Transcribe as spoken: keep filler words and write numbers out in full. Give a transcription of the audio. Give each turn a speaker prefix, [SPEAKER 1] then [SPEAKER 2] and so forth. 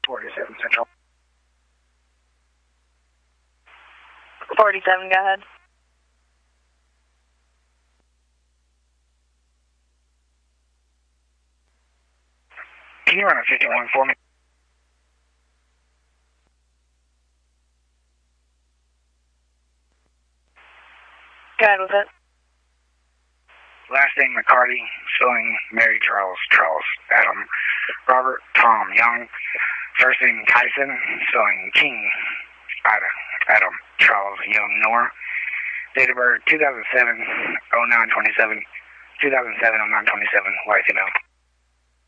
[SPEAKER 1] forty-seven Central.
[SPEAKER 2] forty-seven, go ahead.
[SPEAKER 1] Can you run a fifty-one for me?
[SPEAKER 2] Go ahead with it.
[SPEAKER 1] Last name McCarty, spelling Mary Charles, Charles, Adam, Robert, Tom, Young. First name Tyson, spelling King, Ada, Adam, Charles, Young, Nora. Date of birth two thousand seven, oh nine twenty-seven, two thousand seven, oh nine twenty-seven, white female.